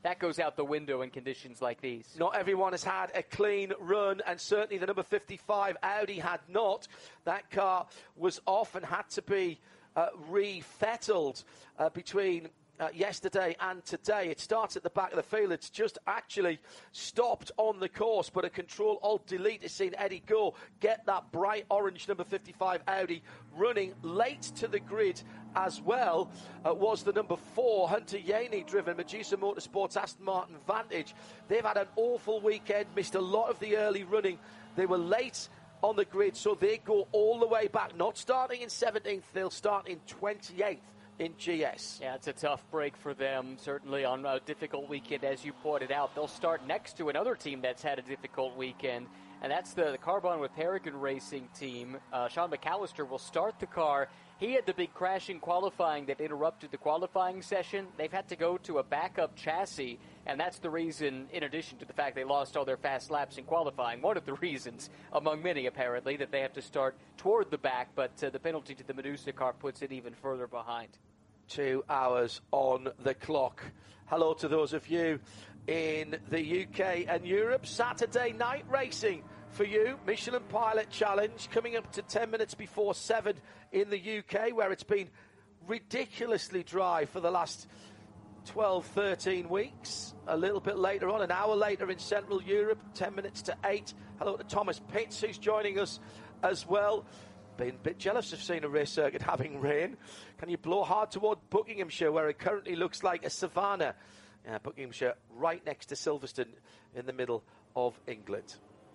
that goes out the window in conditions like these. Not everyone has had a clean run, and certainly the number 55 Audi had not. That car was off and had to be refettled between yesterday and today. It starts at the back of the field. It's just actually stopped on the course, but a Control-Alt-Delete has seen Eddie Gore get that bright orange number 55 Audi running late to the grid as well. Was the number 4 Hunter Yeany driven Medusa Motorsports Aston Martin Vantage. They've had an awful weekend, missed a lot of the early running. They were late on the grid, so they go all the way back, not starting in 17th, they'll start in 28th in GS. Yeah, it's a tough break for them, certainly on a difficult weekend, as you pointed out. They'll start next to another team that's had a difficult weekend, and that's the Carbon with Peregrine Racing team. Sean McAllister will start the car. He had the big crash in qualifying that interrupted the qualifying session. They've had to go to a backup chassis, and that's the reason, in addition to the fact they lost all their fast laps in qualifying, one of the reasons, among many apparently, that they have to start toward the back, but the penalty to the Medusa car puts it even further behind. 2 hours on the clock. Hello to those of you in the UK and Europe. Saturday night racing for you. Michelin Pilot Challenge coming up to 10 minutes before 7 in the UK, where it's been ridiculously dry for the last 12, 13 weeks. A little bit later on, an hour later in Central Europe, 10 minutes to 8. Hello to Thomas Pitts, who's joining us as well. Been a bit jealous of seeing a race circuit having rain. Can you blow hard toward Buckinghamshire, where it currently looks like a savannah? Buckinghamshire right next to Silverstone in the middle of England.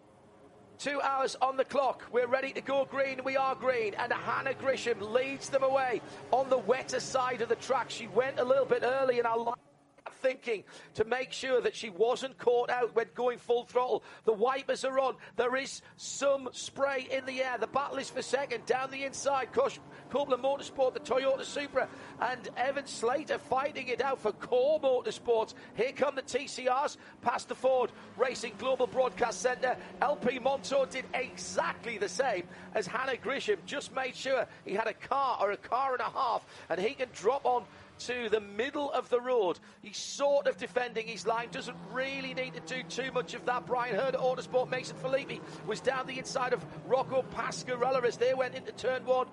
2 hours on the clock. We're ready to go green. We are green. And Hannah Grisham leads them away on the wetter side of the track. She went a little bit early, and I like thinking to make sure that she wasn't caught out when going full throttle. The wipers are on. There is some spray in the air. The battle is for second. Down the inside, Copeland Motorsport, the Toyota Supra, and Evan Slater fighting it out for Core Motorsports. Here come the TCRs past the Ford Racing Global Broadcast Centre. LP Monto did exactly the same as Hannah Grisham. Just made sure he had a car or a car and a half, and he can drop on to the middle of the road. He's sort of defending his line, doesn't really need to do too much of that. Brian Hurd at Autosport, Mason Filippi was down the inside of Rocco Pasquarella as they went into turn 1.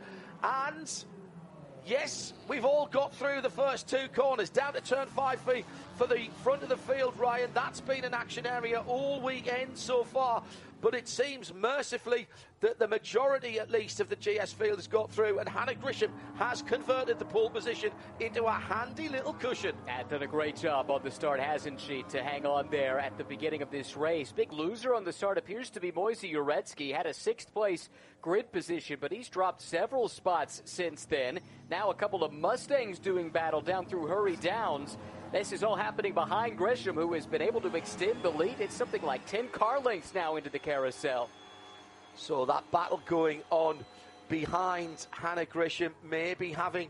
And yes, we've all got through the first 2 corners, down to turn 5 for the front of the field, Ryan. That's been an action area all weekend so far, but it seems mercifully that the majority, at least, of the GS field has got through, and Hannah Grisham has converted the pole position into a handy little cushion. Done a great job on the start, hasn't she, to hang on there at the beginning of this race. Big loser on the start appears to be Moise Uretsky. Had a 6th place grid position, but he's dropped several spots since then. Now a couple of Mustangs doing battle down through Hurry Downs. This is all happening behind Grisham, who has been able to extend the lead. It's something like 10 car lengths now into the carousel. So that battle going on behind Hannah Grisham, maybe having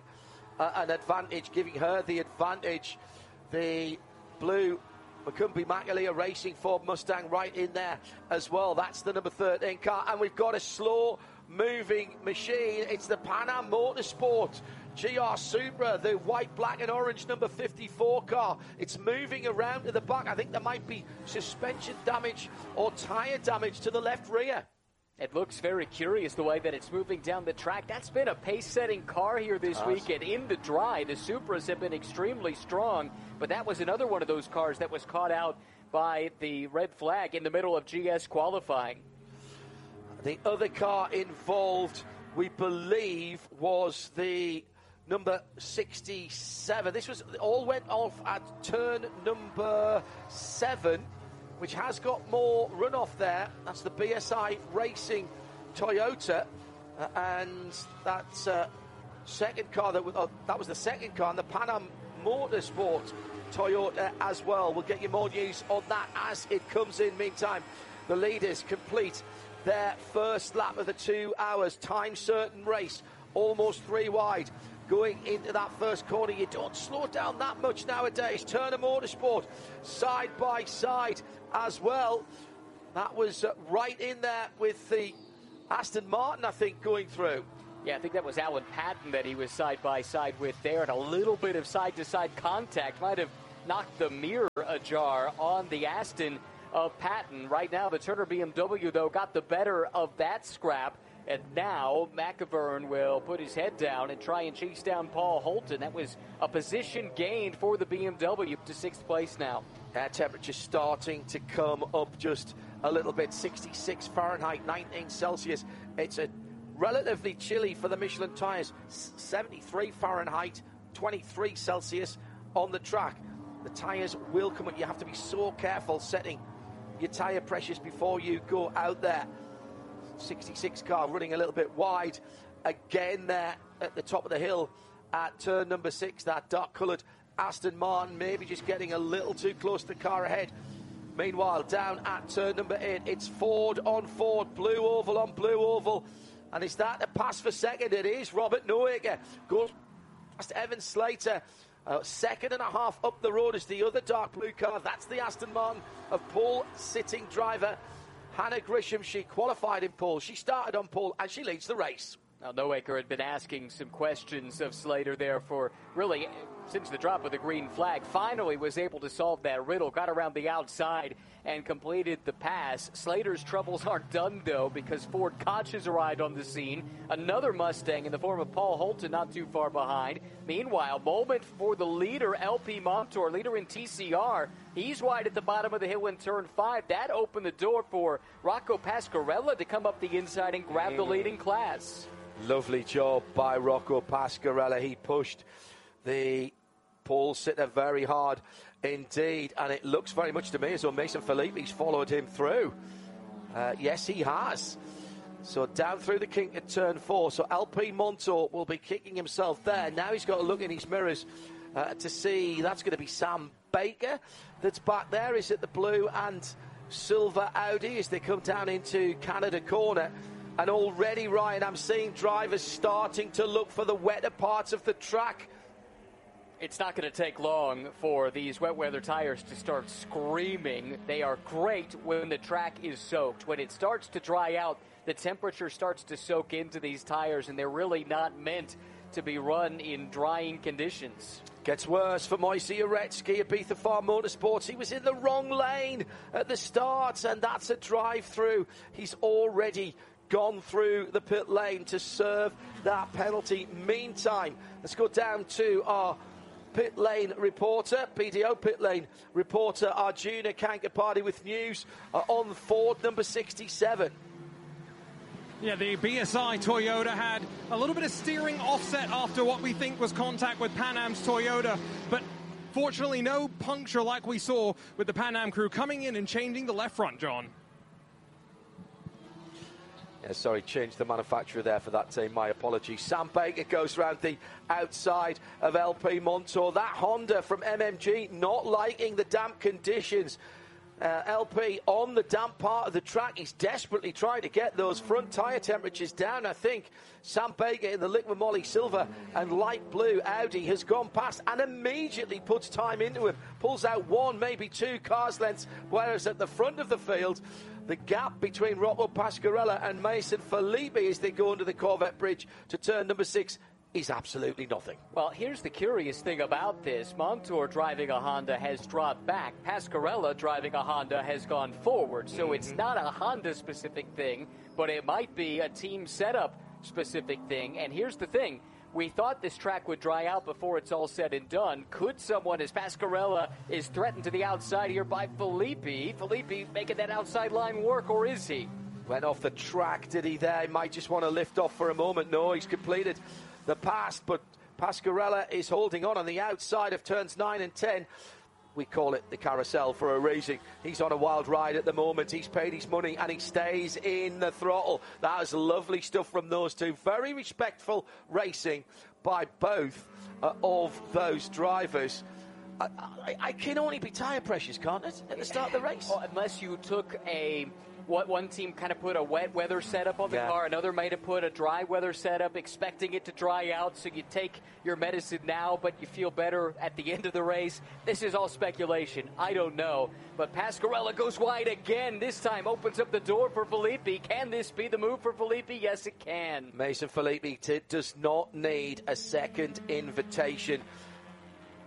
an advantage, giving her the advantage. The blue McCumbee Macaleer Racing Ford Mustang right in there as well. That's the number 13 car. And we've got a slow-moving machine. It's the Pan Am Motorsport GR Supra, the white, black and orange number 54 car. It's moving around to the back. I think there might be suspension damage or tyre damage to the left rear. It looks very curious the way that it's moving down the track. That's been a pace-setting car here this weekend in the dry. The Supras have been extremely strong, but that was another one of those cars that was caught out by the red flag in the middle of GS qualifying. The other car involved, we believe, was the number 67. This was all went off at turn number 7, which has got more runoff there. That's the BSI Racing Toyota, and that's second car that was the second car, and the Pan Am Motorsport Toyota as well. We'll get you more news on that as it comes in. Meantime, the leaders complete their first lap of the 2 hours time certain race, almost 3 wide. Going into that first corner, you don't slow down that much nowadays. Turner Motorsport side by side as well. That was right in there with the Aston Martin, I think, going through. Yeah, I think that was Alan Patton that he was side by side with there, and a little bit of side to side contact might have knocked the mirror ajar on the Aston of Patton. Right now, the Turner BMW, though, got the better of that scrap. And now McIvern will put his head down and try and chase down Paul Holton. That was a position gained for the BMW to 6th place now. Air temperature starting to come up just a little bit. 66 Fahrenheit, 19 Celsius. It's a relatively chilly for the Michelin tyres. 73 Fahrenheit, 23 Celsius on the track. The tyres will come up. You have to be so careful setting your tyre pressures before you go out there. 66 car running a little bit wide again there at the top of the hill at turn number 6. That dark coloured Aston Martin maybe just getting a little too close to the car ahead. Meanwhile, down at turn number 8, it's Ford on Ford, blue oval on blue oval. And is that a pass for second? It is. Robert Noaker goes past Evan Slater. Second and a half up the road is the other dark blue car. That's the Aston Martin of pole sitting driver Hannah Grisham. She qualified in pole. She started on pole and she leads the race. Now, Noaker had been asking some questions of Slater there for really since the drop of the green flag. Finally was able to solve that riddle, got around the outside and completed the pass. Slater's troubles aren't done, though, because Ford Koch has arrived on the scene. Another Mustang in the form of Paul Holton not too far behind. Meanwhile, moment for the leader, LP Montour, leader in TCR. He's wide at the bottom of the hill in turn 5. That opened the door for Rocco Pasquarella to come up the inside and grab the leading class. Lovely job by Rocco Pasquarella. He pushed the pole sitter very hard indeed, and it looks very much to me as though Mason Filippi's followed him through. Yes, he has. So down through the kink at turn 4. So LP Montour will be kicking himself there. Now he's got to look in his mirrors to see. That's going to be Sam Baker that's back there. Is it the blue and silver Audi as they come down into Canada Corner? And already, Ryan, I'm seeing drivers starting to look for the wetter parts of the track. It's not going to take long for these wet weather tires to start screaming. They are great when the track is soaked. When it starts to dry out, the temperature starts to soak into these tires, and they're really not meant to be run in drying conditions. Gets worse for Moise Uretsky, Ibiza Farm Motorsports. He was in the wrong lane at the start, and that's a drive-through. He's already gone through the pit lane to serve that penalty. Meantime, let's go down to our pit lane reporter, PDO pit lane reporter, Arjuna Kankapati with news on Ford number 67. Yeah, the BSI Toyota had a little bit of steering offset after what we think was contact with Pan Am's Toyota, but fortunately no puncture like we saw with the Pan Am crew coming in and changing the left front, John. Yeah, sorry, changed the manufacturer there for that team. My apologies. Sam Baker goes round the outside of LP Montour. That Honda from MMG not liking the damp conditions. LP on the damp part of the track. He's desperately trying to get those front tyre temperatures down. I think Sam Baker in the liquid moly silver and light blue Audi has gone past and immediately puts time into him. Pulls out 1, maybe 2 cars lengths, whereas at the front of the field, the gap between Rocco Pasquarella and Mason Filippi as they go under the Corvette Bridge to turn number 6 is absolutely nothing. Well, here's the curious thing about this. Montour driving a Honda has dropped back. Pasquarella driving a Honda has gone forward. So it's not a Honda-specific thing, but it might be a team setup-specific thing. And here's the thing. We thought this track would dry out before it's all said and done. Could someone, as Pasquarella is threatened to the outside here by Filippi making that outside line work, or is he? Went off the track, did he there? He might just want to lift off for a moment. No, he's completed the pass, but Pasquarella is holding on the outside of turns 9 and 10. We call it the carousel for a reason. He's on a wild ride at the moment. He's paid his money and he stays in the throttle. That is lovely stuff from those two. Very respectful racing by both of those drivers. I can only be tyre pressures, can't it, at the start of the race? Well, unless you took one team kind of put a wet weather setup on the car, another might have put a dry weather setup, expecting it to dry out, so you take your medicine now, but you feel better at the end of the race. This is all speculation. I don't know. But Pasquarella goes wide again. This time opens up the door for Filippi. Can this be the move for Filippi? Yes, it can. Mason Filippi does not need a second invitation.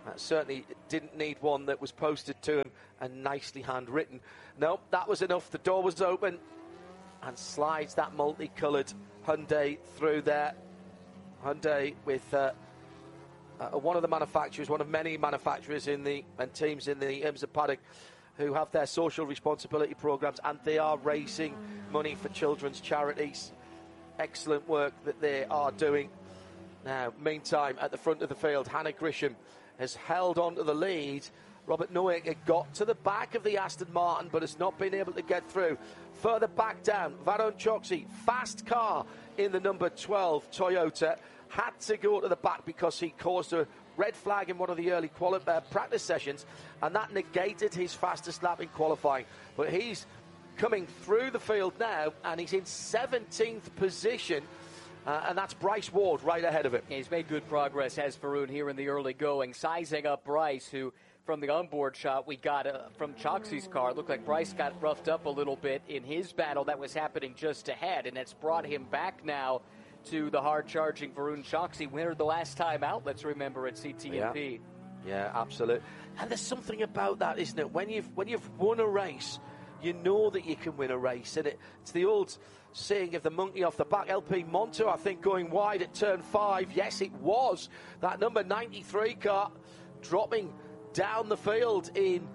Certainly didn't need one that was posted to him and nicely handwritten. No, that was enough. The door was open and slides that multicoloured Hyundai through there. Hyundai with one of the manufacturers, one of many manufacturers and teams in the IMSA paddock who have their social responsibility programs, and they are raising money for children's charities. Excellent work that they are doing. Now, meantime, at the front of the field, Hannah Grisham has held on to the lead. Robert Noaker got to the back of the Aston Martin, but has not been able to get through. Further back down, Varun Choksi, fast car in the number 12 Toyota, had to go to the back because he caused a red flag in one of the early practice sessions, and that negated his fastest lap in qualifying. But he's coming through the field now, and he's in 17th position. And that's Bryce Ward right ahead of him. He's made good progress, has Varun, here in the early going. Sizing up Bryce, who, from the onboard shot we got from Choksi's car, it looked like Bryce got roughed up a little bit in his battle that was happening just ahead, and it's brought him back now to the hard-charging Varun Choksi, winner the last time out, let's remember, at CTMP. Yeah, absolutely. And there's something about that, isn't it? When you've won a race, you know that you can win a race. And it's the old saying of the monkey off the back. LP Monto, I think, going wide at turn 5. Yes, it was. That number 93 car dropping down the field in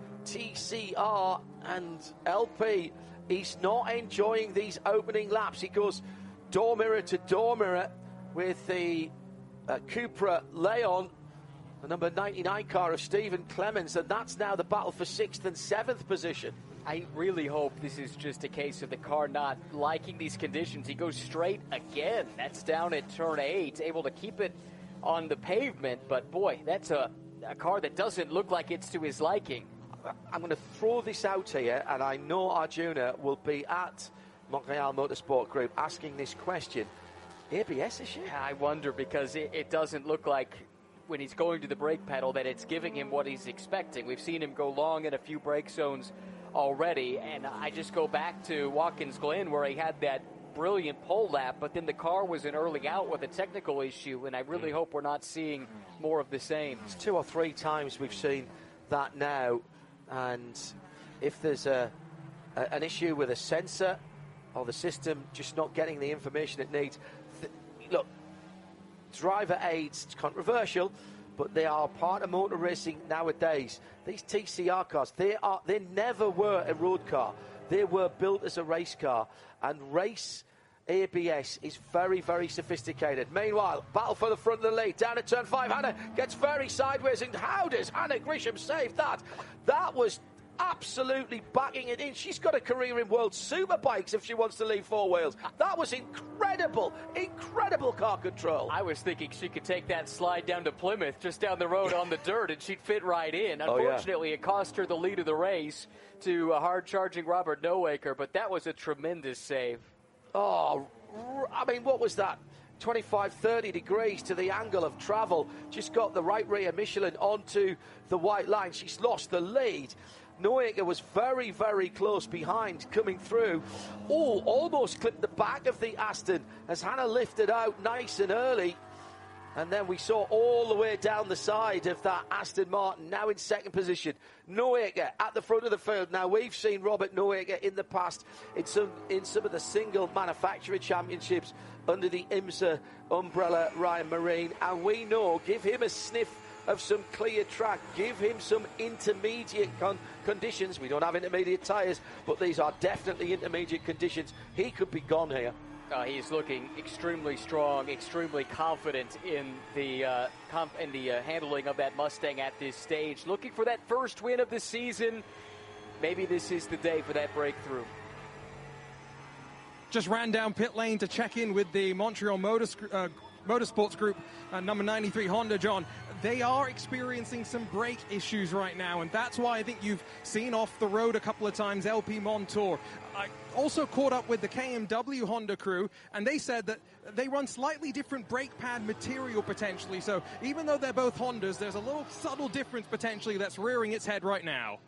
TCR. And LP, he's not enjoying these opening laps. He goes door mirror to door mirror with the Cupra Leon, the number 99 car of Stephen Clemens. And that's now the battle for 6th and 7th position. I really hope this is just a case of the car not liking these conditions. He goes straight again. That's down at turn 8, able to keep it on the pavement. But, boy, that's a car that doesn't look like it's to his liking. I'm going to throw this out here, and I know Arjuna will be at Montreal Motorsport Group asking this question. ABS issue? I wonder, because it doesn't look like when he's going to the brake pedal that it's giving him what he's expecting. We've seen him go long in a few brake zones already, and I just go back to Watkins Glen where he had that brilliant pole lap, but then the car was an early out with a technical issue, and I really hope we're not seeing more of the same. It's 2 or 3 times we've seen that now, and if there's an issue with a sensor or the system just not getting the information it needs, look, driver aids, it's controversial, but they are part of motor racing nowadays. These TCR cars, they never were a road car. They were built as a race car, and race ABS is very, very sophisticated. Meanwhile, battle for the front of the lead. Down at turn 5, Hannah gets very sideways, and how does Hannah Grisham save that? That was absolutely backing it in. She's got a career in World Superbikes if she wants to leave 4 wheels. That was incredible car control. I was thinking she could take that slide down to Plymouth, just down the road on the dirt, and she'd fit right in. Unfortunately, it cost her the lead of the race to a hard-charging Robert Noaker, but that was a tremendous save. Oh, I mean, what was that? 25, 30 degrees to the angle of travel. Just got the right rear Michelin onto the white line. She's lost the lead. Noaker was very, very close behind coming through. Oh, almost clipped the back of the Aston as Hannah lifted out nice and early. And then we saw all the way down the side of that Aston Martin, now in 2nd position. Noaker at the front of the field. Now, we've seen Robert Noaker in the past in some of the single manufacturer championships under the IMSA umbrella, Ryan Marine. And we know, give him a sniff of some clear track, give him some intermediate conditions. We don't have intermediate tyres, but these are definitely intermediate conditions. He could be gone here. He's looking extremely strong, extremely confident in the handling of that Mustang at this stage. Looking for that first win of the season. Maybe this is the day for that breakthrough. Just ran down pit lane to check in with the Montreal Motorsports Group, number 93 Honda, John. They are experiencing some brake issues right now, and that's why I think you've seen off the road a couple of times LP Montour. I also caught up with the KMW Honda crew, and they said that they run slightly different brake pad material potentially. So even though they're both Hondas, there's a little subtle difference potentially that's rearing its head right now.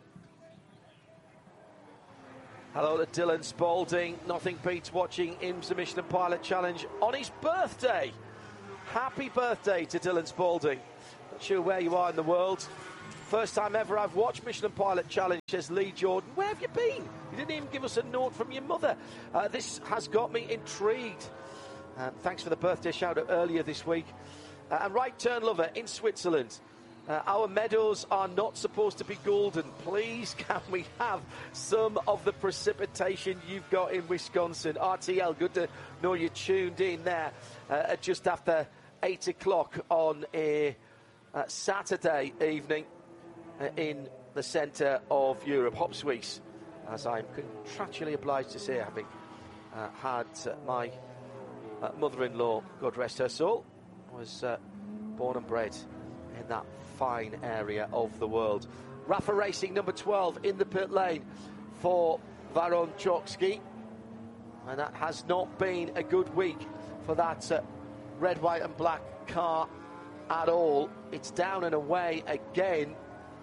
Hello to Dylan Spalding. Nothing beats watching IMSA Michelin Pilot Challenge on his birthday. Happy birthday to Dylan Spalding. not sure where you are in the world. First time ever I've watched Michelin Pilot Challenge, says Lee Jordan. Where have you been? You didn't even give us a note from your mother. This has got me intrigued. Thanks for the birthday shout-out earlier this week. And Right Turn Lover in Switzerland. Our meadows are not supposed to be golden. Please, can we have some of the precipitation you've got in Wisconsin? RTL, good to know you tuned in there just after 8 o'clock on a Saturday evening in the centre of Europe. Hop Suisse, as I'm contractually obliged to say, having had my mother-in-law, God rest her soul, was born and bred in that fine area of the world. Rafa Racing number 12 in the pit lane for Varon Chokski, and that has not been a good week for that red, white and black car at all. It's down and away again.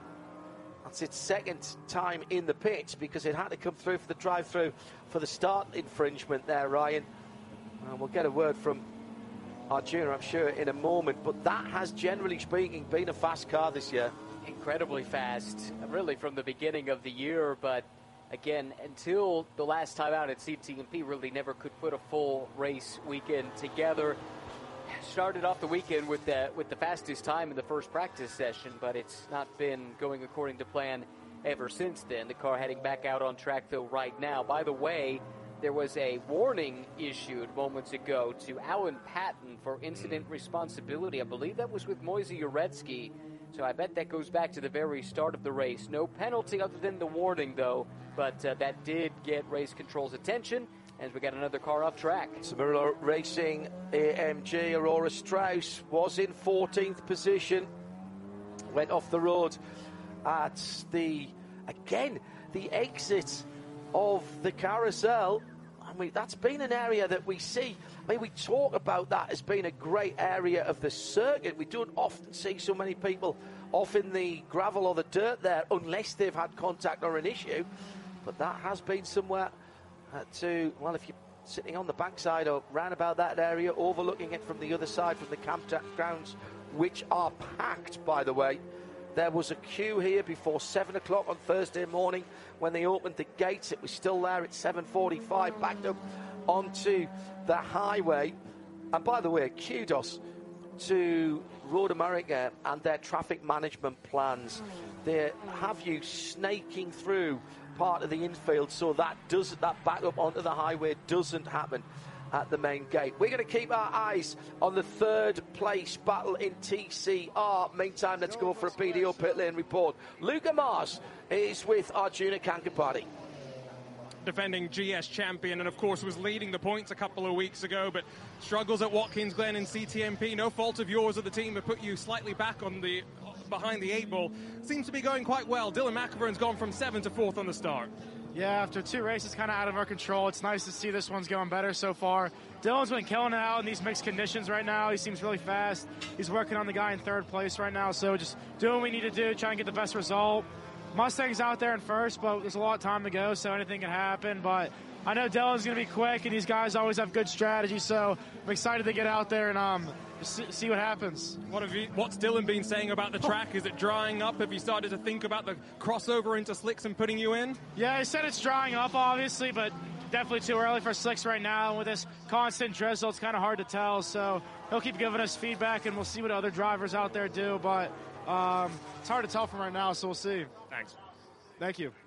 That's its second time in the pits because it had to come through for the drive-through for the start infringement there, Ryan. We'll get a word from Arjuna, I'm sure, in a moment, but that has, generally speaking, been a fast car this year. Incredibly fast, really from the beginning of the year, but again, until the last time out at CTMP, really never could put a full race weekend together. Started off the weekend with the fastest time in the first practice session, but it's not been going according to plan ever since then. The car heading back out on track, though, right now. By the way, there was a warning issued moments ago to Alan Patton for incident responsibility. I believe that was with Moise Uretsky, so I bet that goes back to the very start of the race. No penalty other than the warning, though, but that did get race control's attention as we got another car off track. Cimarron Racing AMG Aurora Strauss was in 14th position, went off the road at the exit of the carousel. I mean, that's been an area that we see. I mean, we talk about that as being a great area of the circuit. We don't often see so many people off in the gravel or the dirt there unless they've had contact or an issue. But that has been somewhere if you're sitting on the backside or round about that area, overlooking it from the other side, from the campgrounds, which are packed, by the way. There was a queue here before 7 o'clock on Thursday morning when they opened the gates. It was still there at 7:45, backed up onto the highway. And by the way, kudos to Road America and their traffic management plans. They have you snaking through part of the infield so that back up onto the highway doesn't happen at the main gate. We're going to keep our eyes on the third place battle in TCR. Meantime, let's go for a BDO pit lane report. Luca Mars is with Arjuna Kankapati. Defending GS champion, and of course was leading the points a couple of weeks ago, but struggles at Watkins Glen in CTMP. No fault of yours or the team have put you slightly back on the behind the 8 ball. Seems to be going quite well. Dylan McIverne's gone from 7th to 4th on the start. Yeah, after 2 races kind of out of our control, it's nice to see this one's going better so far. Dylan's been killing it out in these mixed conditions right now. He seems really fast. He's working on the guy in 3rd place right now, so just doing what we need to do, try and get the best result. Mustang's out there in 1st, but there's a lot of time to go, so anything can happen. But I know Dylan's going to be quick, and these guys always have good strategy, so I'm excited to get out there and see what happens. What's Dylan been saying about the track? Is it drying up? Have you started to think about the crossover into slicks and putting you in? Yeah, he said it's drying up, obviously, but definitely too early for slicks right now. And with this constant drizzle, it's kind of hard to tell. So he'll keep giving us feedback, and we'll see what other drivers out there do. But it's hard to tell from right now, so we'll see. Thanks. Thank you.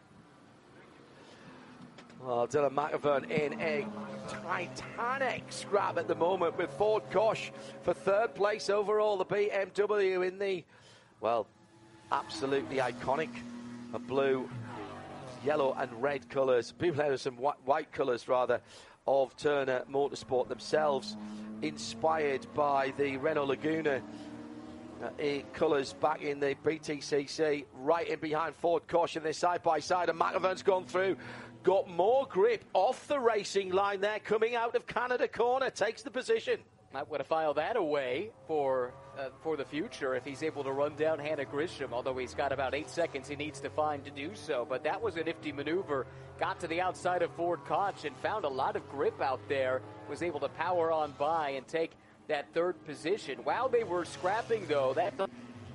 Well, Dylan McIverne in a titanic scrap at the moment with Ford Koch for 3rd place overall. The BMW in the, absolutely iconic blue, yellow and red colours. People have some white colours, rather, of Turner Motorsport themselves, inspired by the Renault Laguna colours back in the BTCC, right in behind Ford Koch, and they're side by side, and McIverne's gone through. Got more grip off the racing line there, coming out of Canada corner, takes the position. Might want to file that away for the future if he's able to run down Hannah Grisham, although he's got about 8 seconds he needs to find to do so. But that was a nifty maneuver. Got to the outside of Ford Koch and found a lot of grip out there, was able to power on by and take that 3rd position. While they were scrapping, though, that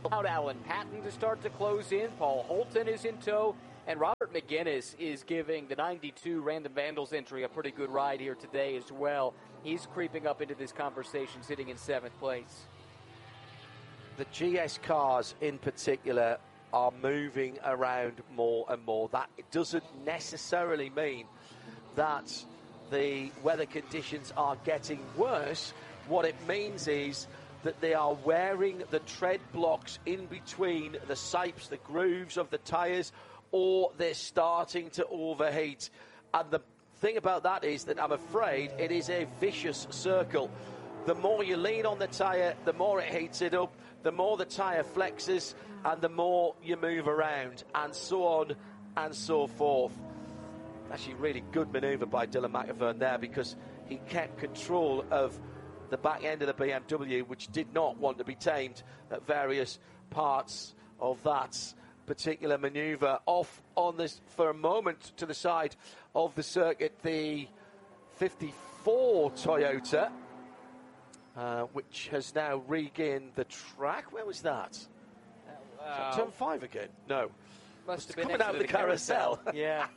out Alan Patton to start to close in. Paul Holton is in tow. And Robert McGinnis is giving the 92 Random Vandals entry a pretty good ride here today as well. He's creeping up into this conversation, sitting in 7th place. The GS cars in particular are moving around more and more. That doesn't necessarily mean that the weather conditions are getting worse. What it means is that they are wearing the tread blocks in between the sipes, the grooves of the tyres, or they're starting to overheat. And the thing about that is that I'm afraid it is a vicious circle. The more you lean on the tyre, the more it heats it up, the more the tyre flexes, and the more you move around, and so on and so forth. Actually, really good manoeuvre by Dylan McIvern there, because he kept control of the back end of the BMW, which did not want to be tamed at various parts of that particular manoeuvre. Off on this for a moment to the side of the circuit, the 54 Toyota, which has now regained the track. Where was that? Turn 5 again? No. Must have been coming out of the carousel. Yeah.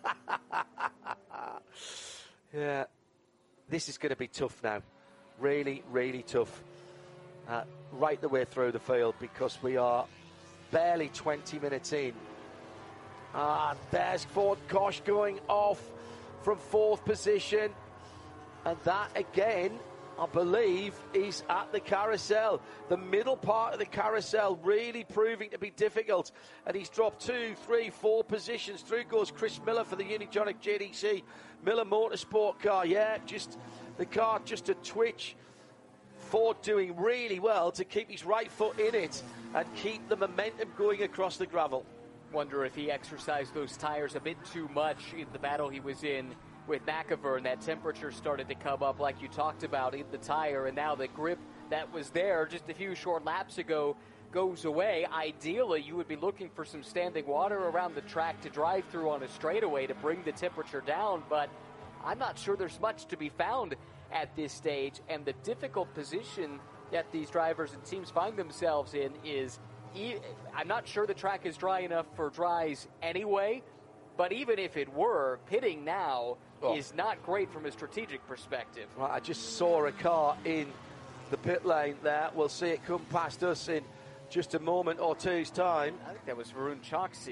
Yeah. This is going to be tough now. Really, really tough. Right the way through the field, because we are barely 20 minutes in. There's Ford Kosh going off from 4th position. And that, again, I believe, is at the carousel. The middle part of the carousel really proving to be difficult. And he's dropped 2, 3, 4 positions. Through goes Chris Miller for the Unitronic JDC Miller Motorsport car. Yeah, just the car just a twitch. Ford doing really well to keep his right foot in it and keep the momentum going across the gravel. Wonder if he exercised those tires a bit too much in the battle he was in with McIvern. That temperature started to come up, like you talked about, in the tire, and now the grip that was there just a few short laps ago goes away. Ideally, you would be looking for some standing water around the track to drive through on a straightaway to bring the temperature down, but I'm not sure there's much to be found at this stage, and the difficult position that these drivers and teams find themselves in is, I'm not sure the track is dry enough for dries anyway, but even if it were, pitting now is not great from a strategic perspective. Right, I just saw a car in the pit lane there. We'll see it come past us in just a moment or two's time. I think that was Varun Choksi.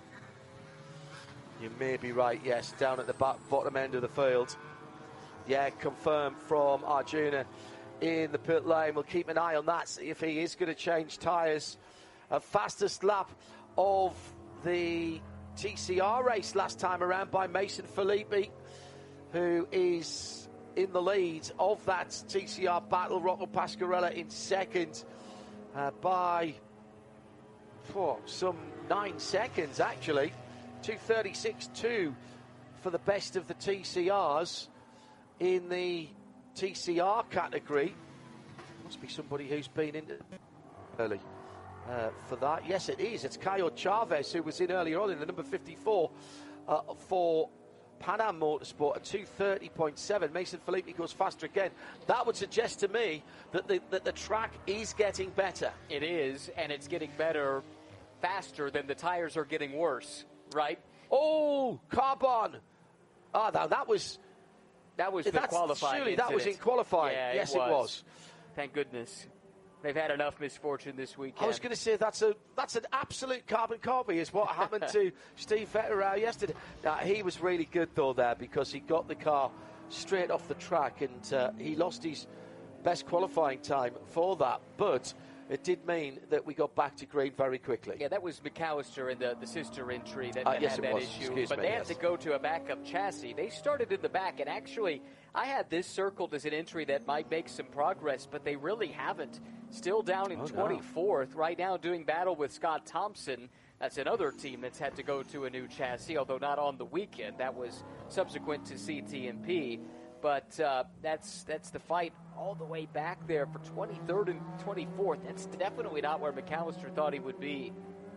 You may be right, yes, down at the bottom end of the field. Yeah, confirmed from Arjuna in the pit lane. We'll keep an eye on that, see if he is going to change tyres. Fastest lap of the TCR race last time around by Mason Filippi, who is in the lead of that TCR battle. Rocco Pasquarella in second by some 9 seconds, actually. 2:36.2 for the best of the TCRs in the TCR category. Must be somebody who's been in early for that. Yes, it is. It's Caio Chavez, who was in earlier on in the number 54 for Pan Am Motorsport at 2:30.7. Mason Filippi goes faster again. That would suggest to me that the track is getting better. It is, and it's getting better faster than the tires are getting worse, right? Oh, Carbon. That was the qualifying surely incident. that was in qualifying. Yeah, yes, it was. Thank goodness. They've had enough misfortune this weekend. I was going to say that's an absolute carbon copy is what happened to Steve Vetterau yesterday. Now, he was really good, though, there, because he got the car straight off the track, and he lost his best qualifying time for that. But it did mean that we got back to green very quickly. Yeah, that was McAllister in the sister entry that yes, had that issue. Excuse but me, they had to go to a backup chassis. They started in the back, and actually, I had this circled as an entry that might make some progress, but they really haven't. Still down in 24th, right now doing battle with Scott Thompson. That's another team that's had to go to a new chassis, although not on the weekend. That was subsequent to CTMP. But that's the fight all the way back there for 23rd and 24th. That's definitely not where McAllister thought he would be.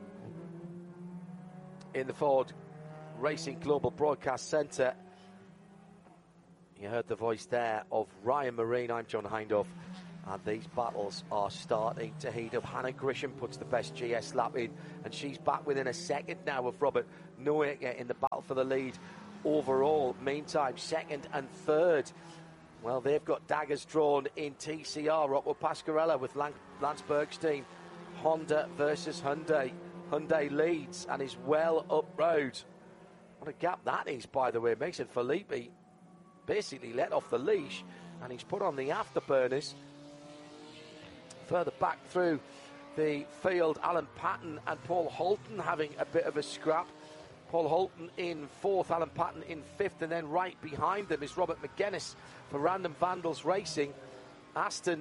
In the Ford Racing Global Broadcast Centre, you heard the voice there of Ryan Marine. I'm John Hindhaugh. And these battles are starting to heat up. Hannah Grisham puts the best GS lap in, and she's back within a second now of Robert Noaker in the battle for the lead overall. Meantime, second and third, well, they've got daggers drawn in TCR. Rocco Pasquarella with Lance Bergstein. Honda versus Hyundai. Hyundai leads and is well up road. What a gap that is, by the way. Mason Filippi basically let off the leash, and he's put on the afterburners. Further back through the field, Alan Patton and Paul Holton having a bit of a scrap. Paul Holton in fourth, Alan Patton in fifth, and then right behind them is Robert McGuinness for Random Vandals Racing. Aston,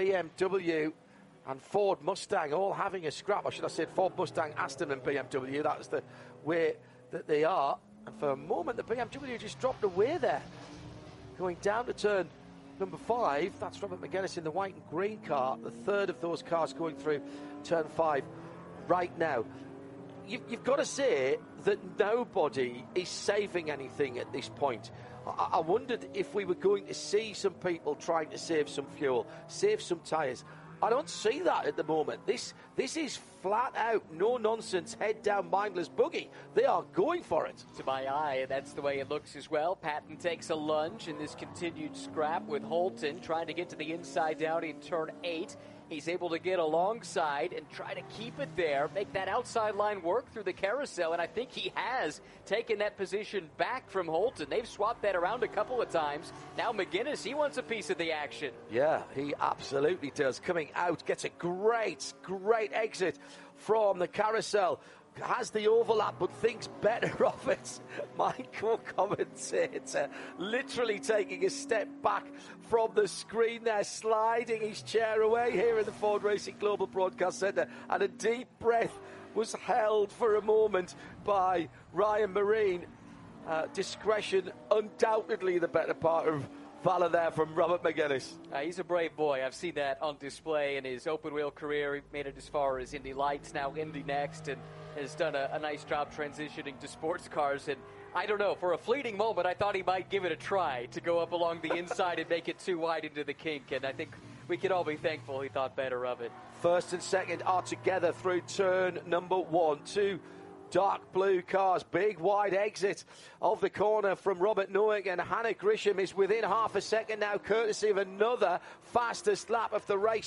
BMW and Ford Mustang all having a scrap. Or should I say Ford Mustang, Aston and BMW. That's the way that they are. And for a moment, the BMW just dropped away there. Going down to turn number 5, that's Robert McGuinness in the white and green car. The third of those cars going through turn 5 right now. You've got to say that nobody is saving anything at this point. I wondered if we were going to see some people trying to save some fuel, save some tyres. I don't see that at the moment. This is flat out, no nonsense, head down, mindless boogie. They are going for it. To my eye, that's the way it looks as well. Patton takes a lunge in this continued scrap with Holton trying to get to the inside down in turn 8. He's able to get alongside and try to keep it there, make that outside line work through the carousel, and I think he has taken that position back from Holton. They've swapped that around a couple of times. Now McGuinness, he wants a piece of the action. Yeah, he absolutely does. Coming out, gets a great exit from the carousel. Has the overlap, but thinks better of it. My co-commentator literally taking a step back from the screen there, sliding his chair away here in the Ford Racing Global Broadcast Centre, and a deep breath was held for a moment by Ryan Marine. Discretion, undoubtedly the better part of valor there from Robert McGuinness. He's a brave boy. I've seen that on display in his open wheel career. He made it as far as Indy Lights, now Indy Next, and has done a nice job transitioning to sports cars. And I don't know, for a fleeting moment, I thought he might give it a try to go up along the inside and make it too wide into the kink. And I think we can all be thankful he thought better of it. First and second are together through turn number 1. 2 dark blue cars, big wide exit of the corner from Robert Noack, and Hannah Grisham is within half a second now, courtesy of another fastest lap of the race,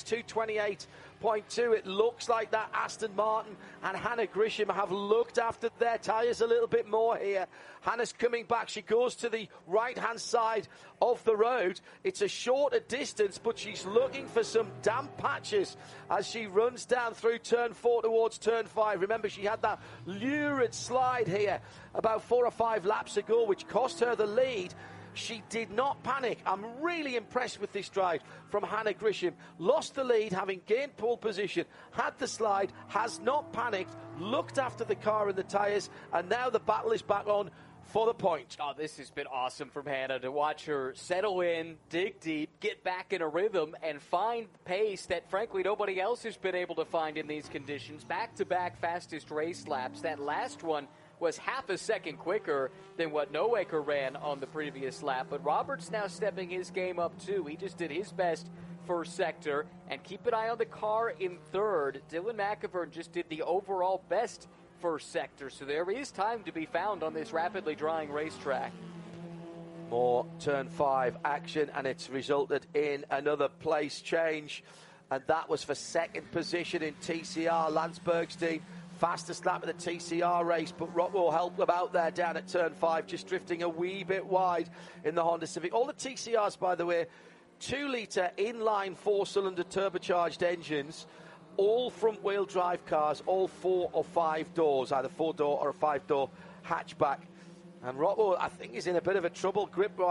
2:28.2. It looks like that Aston Martin and Hannah Grisham have looked after their tyres a little bit more here. Hannah's coming back. She goes to the right-hand side of the road. It's a shorter distance, but she's looking for some damp patches as she runs down through turn 4 towards turn 5. Remember, she had that lurid slide here about 4 or 5 laps ago, which cost her the lead. She did not panic. I'm really impressed with this drive from Hannah Grisham. Lost the lead, having gained pole position, had the slide, has not panicked, looked after the car and the tyres, and now the battle is back on for the point. Oh, this has been awesome from Hannah to watch her settle in, dig deep, get back in a rhythm, and find pace that, frankly, nobody else has been able to find in these conditions. Back-to-back fastest race laps. That last one was half a second quicker than what Noaker ran on the previous lap. But Roberts now stepping his game up, too. He just did his best first sector. And keep an eye on the car in third. Dylan McIvern just did the overall best first sector. So there is time to be found on this rapidly drying racetrack. More turn 5 action, and it's resulted in another place change. And that was for second position in TCR. Lance Bergstein, fastest lap of the TCR race, but Rockwell helped them out there down at turn 5, just drifting a wee bit wide in the Honda Civic. All the TCRs, by the way, 2-litre inline 4-cylinder turbocharged engines, all front-wheel drive cars, all 4 or 5 doors, either 4-door or a 5-door hatchback. And Rockwell, I think, is in a bit of trouble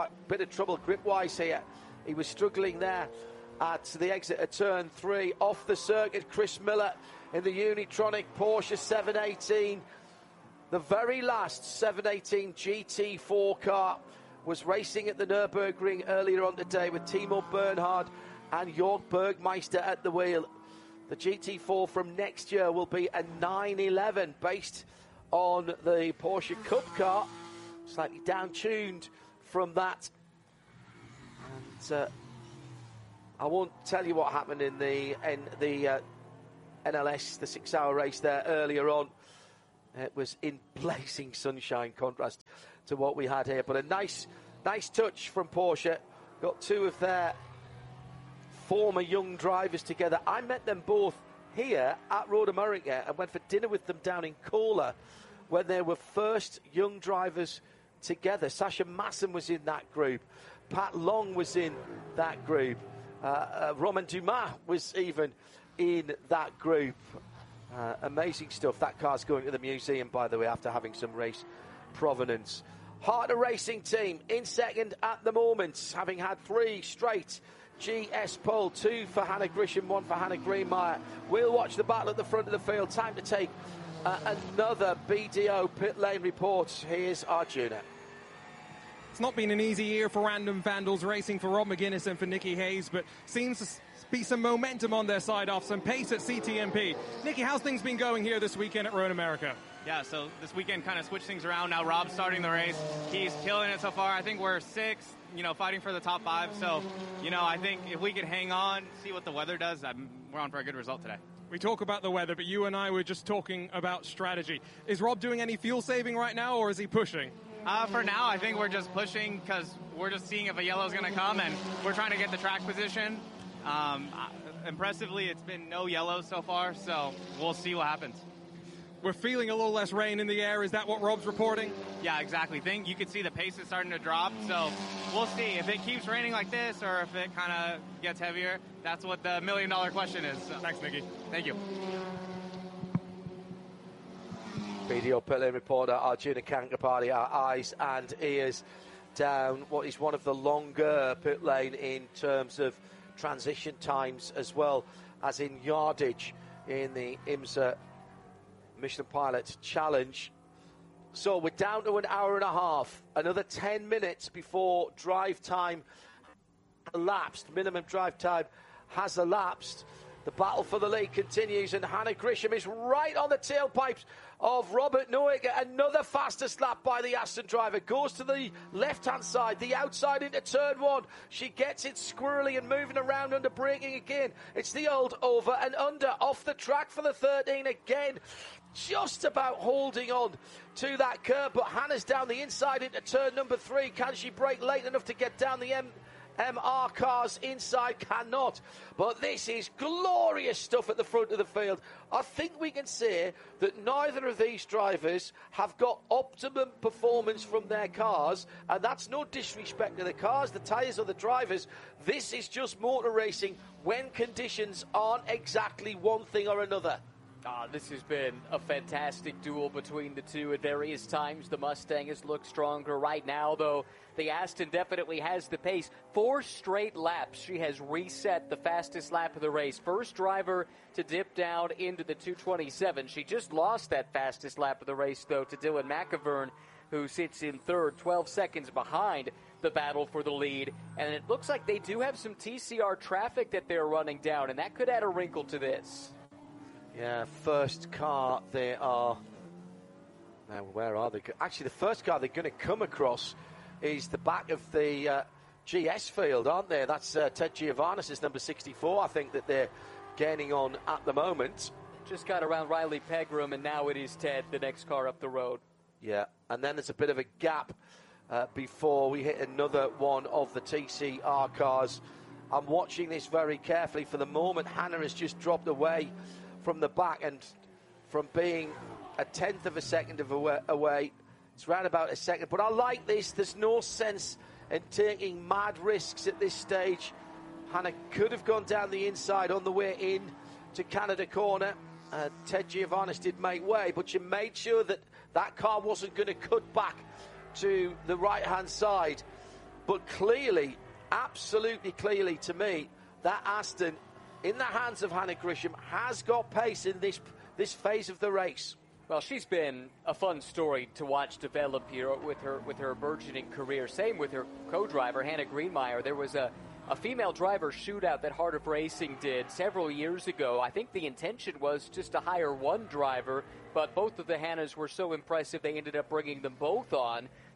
grip-wise here. He was struggling there at the exit of turn 3. Off the circuit, Chris Miller in the Unitronic Porsche 718. The very last 718 GT4 car was racing at the Nürburgring earlier on today with Timo Bernhard and Jörg Bergmeister at the wheel. The GT4 from next year will be a 911 based on the Porsche Cup car, slightly down-tuned from that. And I won't tell you what happened in the NLS, the 6-hour race there earlier on. It was in blazing sunshine, contrast to what we had here. But a nice touch from Porsche. Got two of their former young drivers together. I met them both here at Road America and went for dinner with them down in Kola when they were first young drivers together. Sasha Masson was in that group. Pat Long was in that group. Romain Dumas was even in that group. Amazing stuff. That car's going to the museum, by the way, after having some race provenance. Harder Racing Team in second at the moment, having had 3 straight GS pole, 2 for Hannah Grisham, 1 for Hannah Greenmeyer. We'll watch the battle at the front of the field. Time to take another BDO pit lane report. Here's Arjuna. It's not been an easy year for Random Vandals racing for Rob McGuinness and for Nikki Hayes, but seems to be some momentum on their side off, some pace at CTMP. Nikki, how's things been going here this weekend at Road America? Yeah, so this weekend kind of switched things around. Now Rob's starting the race. He's killing it so far. I think we're 6th, fighting for the top 5. So, I think if we can hang on, see what the weather does, we're on for a good result today. We talk about the weather, but you and I were just talking about strategy. Is Rob doing any fuel saving right now, or is he pushing? For now, I think we're just pushing because we're just seeing if a yellow is going to come, and we're trying to get the track position. Impressively, it's been no yellows so far, so we'll see what happens. We're feeling a little less rain in the air. Is that what Rob's reporting? Yeah, exactly. You can see the pace is starting to drop, so we'll see. If it keeps raining like this or if it kind of gets heavier, that's what the $1 million question is. So. Thanks, Nicky. Thank you. BDO pit lane reporter Arjuna Kankapati, our eyes and ears down what is one of the longer pit lane in terms of transition times as well as in yardage in the IMSA Michelin Pilot Challenge. So we're down to an hour and a half, another 10 minutes before drive time elapsed. Minimum drive time has elapsed. The battle for the lead continues, and Hannah Grisham is right on the tailpipes of Robert Noecker. Another fastest lap by the Aston driver. Goes to the left-hand side, the outside into turn 1. She gets it squirrely and moving around under braking again. It's the old over and under, off the track for the 13 again. Just about holding on to that curb, but Hannah's down the inside into turn number 3. Can she brake late enough to get down the MR cars inside? Cannot. But this is glorious stuff at the front of the field. I think we can say that neither of these drivers have got optimum performance from their cars, and that's no disrespect to the cars, the tyres, or the drivers. This is just motor racing when conditions aren't exactly one thing or another. This has been a fantastic duel between the two. At various times, the Mustang has looked stronger. Right now, though, the Aston definitely has the pace. 4 straight laps. She has reset the fastest lap of the race. First driver to dip down into the 2:27. She just lost that fastest lap of the race, though, to Dylan McIvern, who sits in third, 12 seconds behind the battle for the lead. And it looks like they do have some TCR traffic that they're running down, and that could add a wrinkle to this. Yeah, first car they are... Now, where are they? Actually, the first car they're going to come across is the back of the GS field, aren't they? That's Ted Giovannis' number 64, I think, that they're gaining on at the moment. Just got around Riley Pegram, and now it is Ted, the next car up the road. Yeah, and then there's a bit of a gap before we hit another one of the TCR cars. I'm watching this very carefully. For the moment, Hannah has just dropped away from the back, and from being a tenth of a second away, it's round about a second. But I like this. There's no sense in taking mad risks at this stage. Hannah could have gone down the inside on the way in to Canada Corner. Ted Giovannis did make way, but you made sure that that car wasn't going to cut back to the right-hand side. But clearly, absolutely clearly to me, that Aston, in the hands of Hannah Grisham, has got pace in this phase of the race. Well, she's been a fun story to watch develop here with her burgeoning career. Same with her co-driver, Hannah Greenmeyer. There was a female driver shootout that Heart of Racing did several years ago. I think the intention was just to hire one driver, but both of the Hannahs were so impressive they ended up bringing them both on.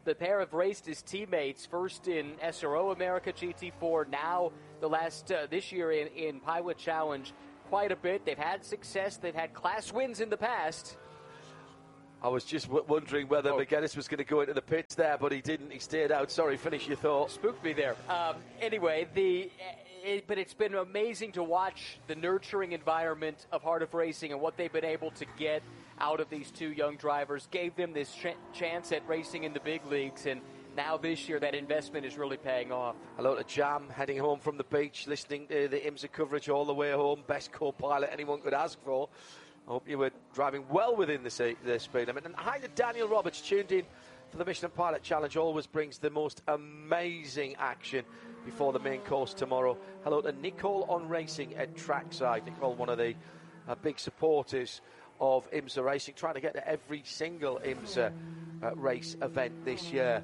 the pair have raced as teammates, first in SRO America GT4, now the last this year in Pilot Challenge quite a bit. They've had success. They've had class wins in the past. I was just wondering whether McGuinness was going to go into the pits there, but he didn't. He stayed out. Sorry, finish your thought. Spooked me there. Anyway, but it's been amazing to watch the nurturing environment of Heart of Racing and what they've been able to get out of these two young drivers. Gave them this chance at racing in the big leagues, and now this year that investment is really paying off. Hello to Jam, heading home from the beach, listening to the IMSA coverage all the way home. Best co-pilot anyone could ask for. I hope you were driving well within the speed limit. And hi to Daniel Roberts, tuned in for the Michelin Pilot Challenge. Always brings the most amazing action before the main course tomorrow. Hello to Nicole on Racing at Trackside. Nicole, one of the big supporters of IMSA Racing, trying to get to every single IMSA race event this year.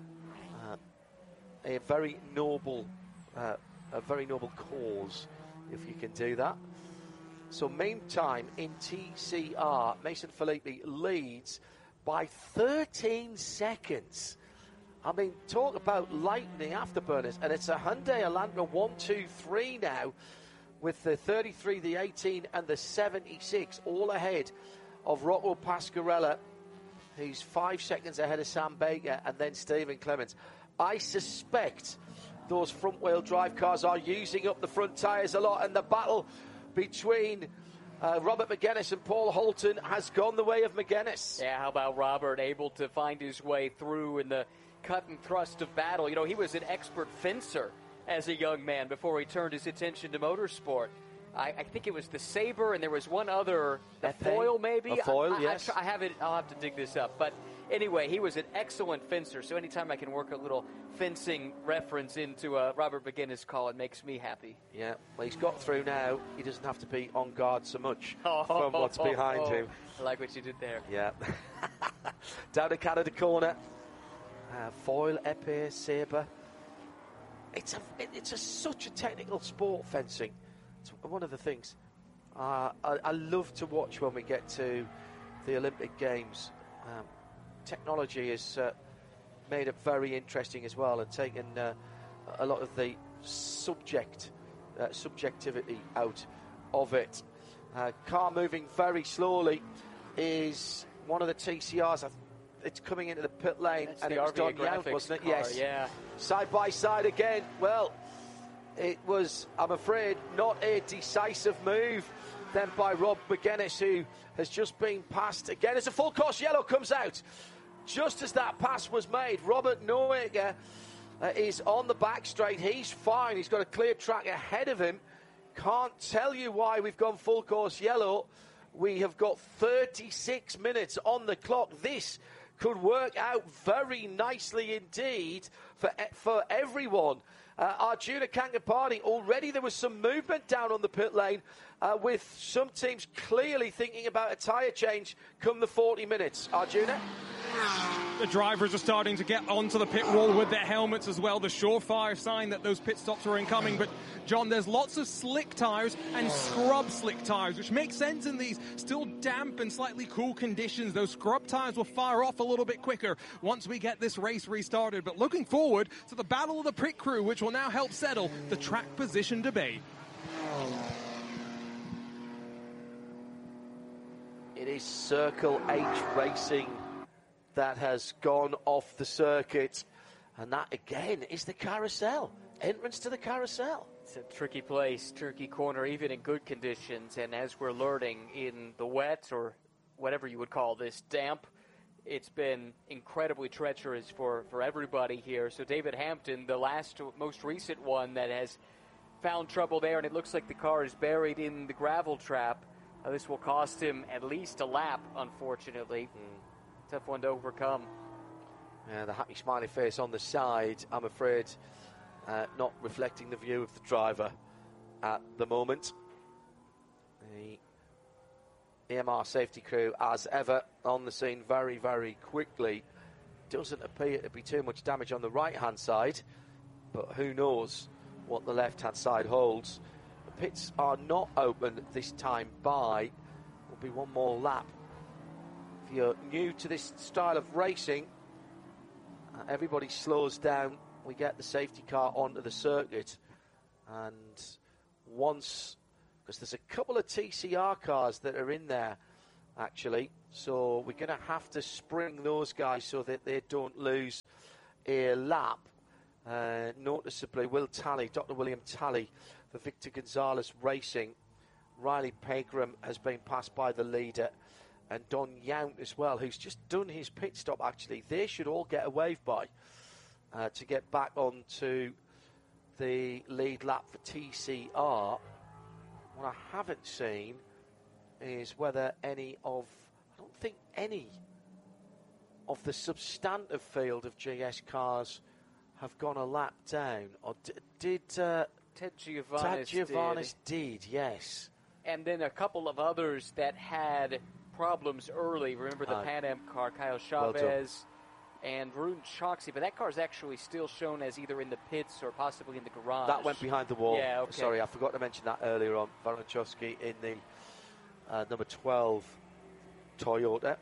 A very noble cause, if you can do that. So meantime, in TCR, Mason Filippi leads by 13 seconds. I mean, talk about lightning afterburners. And it's a Hyundai Elantra 123 now, with the 33, the 18, and the 76, all ahead of Rocco Pasquarella, who's 5 seconds ahead of Sam Baker, and then Stephen Clements. I suspect those front-wheel drive cars are using up the front tyres a lot, and the battle between Robert McGuinness and Paul Holton has gone the way of McGuinness. Yeah, how about Robert able to find his way through in the cut and thrust of battle? You know, he was an expert fencer as a young man before he turned his attention to motorsport. I think it was the Sabre, and there was one other, a foil maybe? A foil, yes. I have it. I'll have to dig this up. But anyway, he was an excellent fencer, so anytime I can work a little fencing reference into a Robert McGuinness call, it makes me happy. Yeah, well, he's got through now. He doesn't have to be on guard so much from what's behind him. I like what you did there. Yeah. Down to Canada corner. Foil, épée, sabre. It's such a technical sport, fencing. It's one of the things I love to watch when we get to the Olympic Games. Technology has made it very interesting as well, and taken a lot of the subjectivity out of it. Car moving very slowly is one of the TCRs. It's coming into the pit lane. That's and it was Don Young, wasn't it? Car, yes. Yeah. Side by side again. Well, it was, I'm afraid, not a decisive move then by Rob McGuinness, who has just been passed again. As a full course yellow comes out, just as that pass was made, Robert Noaker is on the back straight. He's fine. He's got a clear track ahead of him. Can't tell you why we've gone full course yellow. We have got 36 minutes on the clock. This could work out very nicely indeed for everyone. Arjuna Kankapani, already there was some movement down on the pit lane with some teams clearly thinking about a tyre change come the 40 minutes. Arjuna? The drivers are starting to get onto the pit wall with their helmets as well, the surefire sign that those pit stops are incoming. But, John, there's lots of slick tyres and scrub slick tyres, which makes sense in these still damp and slightly cool conditions. Those scrub tyres will fire off a little bit quicker once we get this race restarted. But looking forward to the battle of the pit crew, which will now help settle the track position debate. It is Circle H Racing that has gone off the circuit, and that again is the carousel, entrance to the carousel. It's a tricky place, tricky corner, even in good conditions, and as we're learning in the wet, or whatever you would call this, damp, it's been incredibly treacherous for everybody here. So David Hampton, the most recent one that has found trouble there, and it looks like the car is buried in the gravel trap. This will cost him at least a lap, unfortunately. Tough one to overcome. Yeah, the happy smiley face on the side, I'm afraid, not reflecting the view of the driver at the moment. The EMR safety crew, as ever, on the scene very, very quickly. Doesn't appear to be too much damage on the right-hand side, but who knows what the left-hand side holds. The pits are not open this time by. Will be one more lap. If you're new to this style of racing, everybody slows down. We get the safety car onto the circuit. And once, because there's a couple of TCR cars that are in there, actually. So we're going to have to spring those guys so that they don't lose a lap. Noticeably, Dr. William Talley for Victor Gonzalez Racing. Riley Pegram has been passed by the leader. And Don Yount as well, who's just done his pit stop, actually. They should all get a wave by to get back onto the lead lap for TCR. What I haven't seen is whether I don't think any of the substantive field of GS cars have gone a lap down. Or did Ted Giovanis did, yes. And then a couple of others that had problems early. Remember the Pan Am car, Kyle Chavez and Varun Choksi, but that car is actually still shown as either in the pits or possibly in the garage. That went behind the wall. Yeah, okay. Sorry, I forgot to mention that earlier on. Varun Choksi in the number 12 Toyota.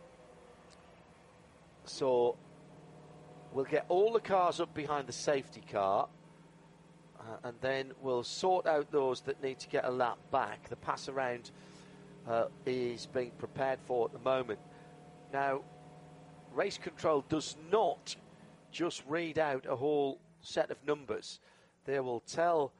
So we'll get all the cars up behind the safety car, and then we'll sort out those that need to get a lap back. The pass around is being prepared for at the moment. Now, race control does not just read out a whole set of numbers. They will tell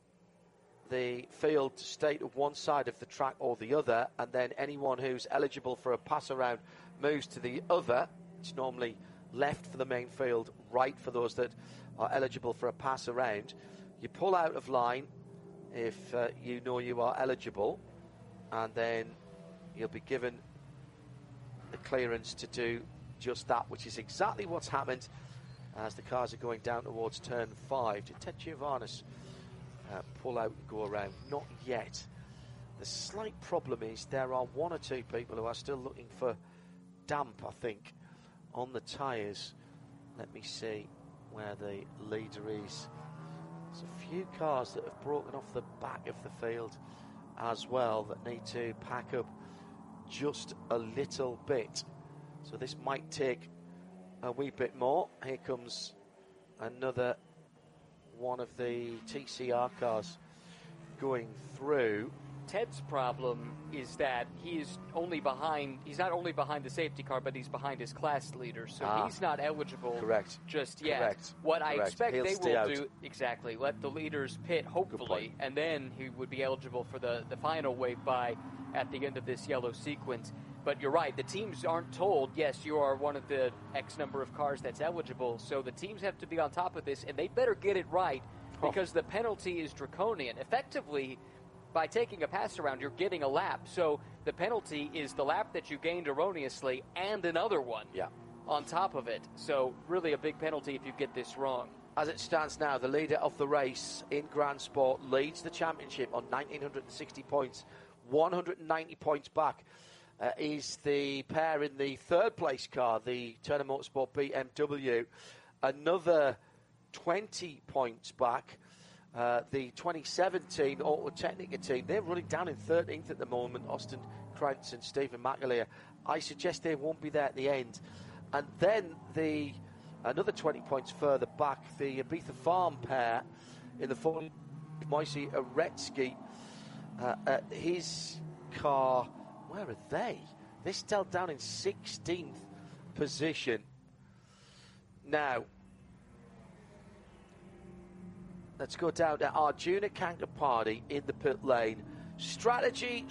the field to stay to one side of the track or the other, and then anyone who's eligible for a pass around moves to the other. It's normally left for the main field, right for those that are eligible for a pass around. You pull out of line if you know you are eligible, and then you'll be given the clearance to do just that, which is exactly what's happened as the cars are going down towards turn 5. Did Ted Giovanis pull out and go around? Not yet. The slight problem is there are one or two people who are still looking for damp, I think, on the tyres. Let me see where the leader is. There's a few cars that have broken off the back of the field as well that need to pack up just a little bit. So this might take a wee bit more. Here comes another one of the TCR cars going through. Ted's problem is that he's not only behind the safety car, but he's behind his class leader, so he's not eligible just yet. Correct. What I expect He'll they stay will out. do, exactly, let the leaders pit, hopefully, and then he would be eligible for the final wave by at the end of this yellow sequence. But you're right, the teams aren't told, yes, you are one of the X number of cars that's eligible, so the teams have to be on top of this, and they better get it right, because the penalty is draconian. Effectively, by taking a pass around, you're getting a lap. So the penalty is the lap that you gained erroneously and another one on top of it. So really a big penalty if you get this wrong. As it stands now, the leader of the race in Grand Sport leads the championship on 1,960 points. 190 points back is the pair in the third place car, the Turner Motorsport BMW. Another 20 points back. The 2017 Auto Technica team, they're running down in 13th at the moment. Austin Krantz and Stephen McAleer. I suggest they won't be there at the end. And then another 20 points further back, the Ibiza Farm pair in the 40, Moise Aretsky. His car, where are they? They're still down in 16th position. Now, let's go down to Arjuna Kankapati in the pit lane. Strategy,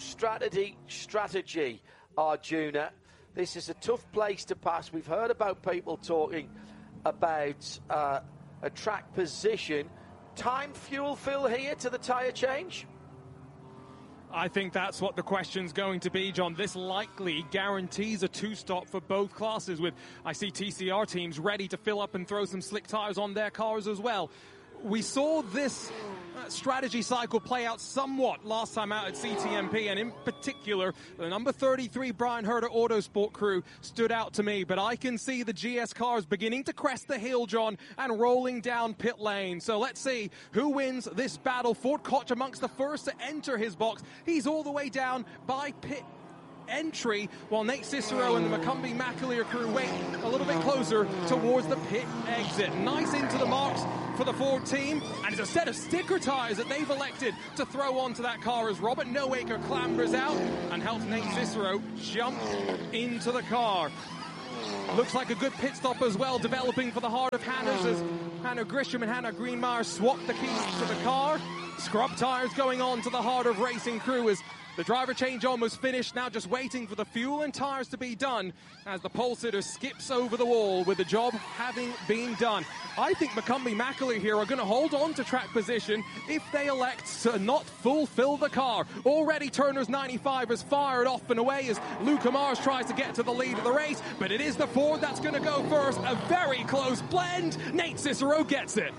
Arjuna. This is a tough place to pass. We've heard about people talking about a track position. Time fuel fill here to the tyre change? I think that's what the question's going to be, John. This likely guarantees a two-stop for both classes, with I see TCR teams ready to fill up and throw some slick tyres on their cars as well. We saw this strategy cycle play out somewhat last time out at CTMP, and in particular, the number 33 Brian Herder Autosport crew stood out to me, but I can see the GS cars beginning to crest the hill, John, and rolling down pit lane. So let's see who wins this battle. Ford Koch amongst the first to enter his box. He's all the way down by pit entry, while Nate Cicero and the Macombi McAleer crew wait a little bit closer towards the pit exit. Nice into the marks for the Ford team, and it's a set of sticker tires that they've elected to throw onto that car as Robert Noaker clambers out and helps Nate Cicero jump into the car. Looks like a good pit stop as well, developing for the Heart of Hannah's as Hannah Grisham and Hannah Greenmeyer swap the keys to the car. Scrub tires going on to the Heart of Racing crew as the driver change almost finished, now just waiting for the fuel and tires to be done as the pole sitter skips over the wall with the job having been done. I think Macombi McAleer here are going to hold on to track position if they elect to not fulfill the car. Already Turner's 95 has fired off and away as Luca Mars tries to get to the lead of the race, but it is the Ford that's going to go first. A very close blend. Nate Cicero gets it.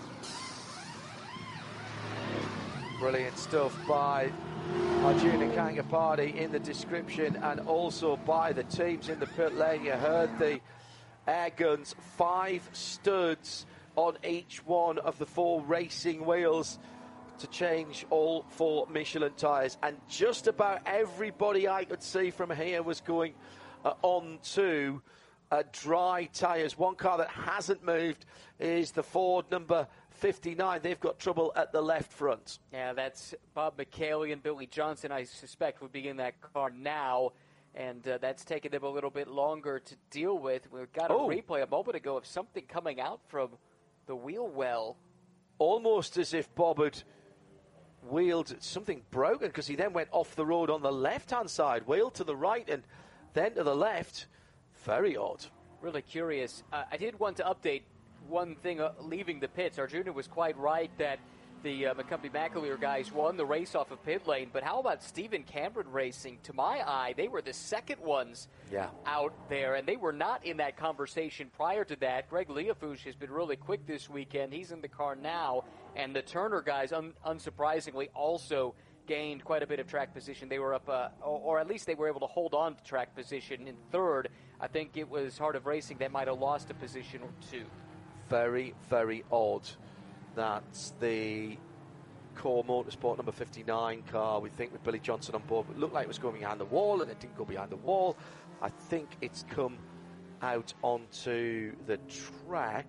Brilliant stuff by Arjuna Kangapati in the description, and also by the teams in the pit lane. You heard the air guns, 5 studs on each one of the 4 racing wheels to change all 4 Michelin tyres, and just about everybody I could see from here was going on to dry tyres. One car that hasn't moved is the Ford number 59. They've got trouble at the left front. Yeah, that's Bob McKaylee and Billy Johnson, I suspect, would be in that car now, and that's taken them a little bit longer to deal with. We've got a replay a moment ago of something coming out from the wheel well. Almost as if Bob had wheeled something broken, because he then went off the road on the left-hand side, wheeled to the right and then to the left. Very odd. Really curious. I did want to update one thing leaving the pits. Arjuna was quite right that the Macombi McAleer guys won the race off of pit lane, but how about Stephen Cameron Racing? To my eye, they were the second ones out there, and they were not in that conversation prior to that. Greg Leafouche has been really quick this weekend. He's in the car now, and the Turner guys, unsurprisingly, also gained quite a bit of track position. They were up, or at least they were able to hold on to track position in third. I think it was Heart of Racing that might have lost a position or two. Very, very odd that the Core Motorsport number 59 car, we think with Billy Johnson on board, it looked like it was going behind the wall, and it didn't go behind the wall. I think it's come out onto the track.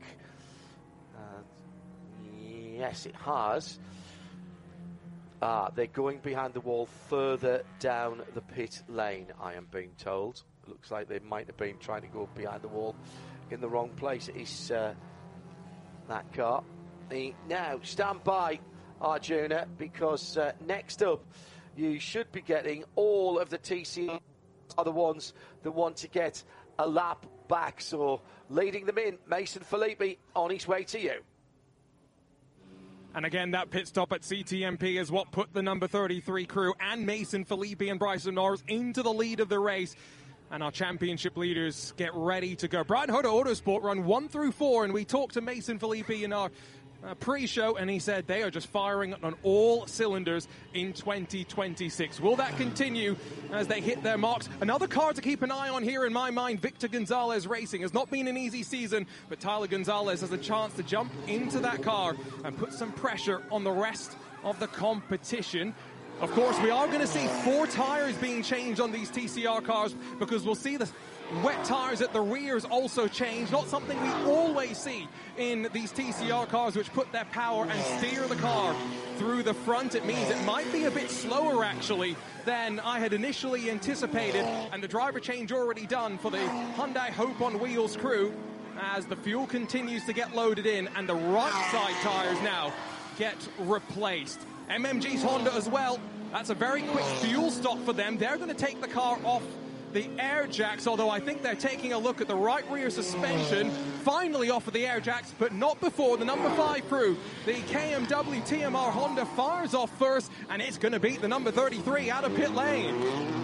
Yes, it has. They're going behind the wall further down the pit lane, I am being told. It looks like they might have been trying to go behind the wall in the wrong place. It is that car. Now, stand by, Arjuna, because next up, you should be getting all of the TC are the ones that want to get a lap back. So, leading them in, Mason Filippi on his way to you. And again, that pit stop at CTMP is what put the number 33 crew and Mason Filippi and Bryson Norris into the lead of the race. And our championship leaders get ready to go. Brian Hoda Autosport run 1 through 4, and we talked to Mason Filippi in our pre-show, and he said they are just firing on all cylinders in 2026. Will that continue as they hit their marks? Another car to keep an eye on here in my mind, Victor Gonzalez Racing. Has not been an easy season, but Tyler Gonzalez has a chance to jump into that car and put some pressure on the rest of the competition. Of course, we are going to see 4 tires being changed on these TCR cars, because we'll see the wet tires at the rears also change. Not something we always see in these TCR cars, which put their power and steer the car through the front. It means it might be a bit slower, actually, than I had initially anticipated. And the driver change already done for the Hyundai Hope on Wheels crew as the fuel continues to get loaded in, and the right side tires now get replaced. MMG's Honda as well. That's a very quick fuel stop for them. They're going to take the car off the air jacks, although I think they're taking a look at the right rear suspension. Finally off of the air jacks, but not before the number 5 crew. The KMW TMR Honda fires off first, and it's going to beat the number 33 out of pit lane.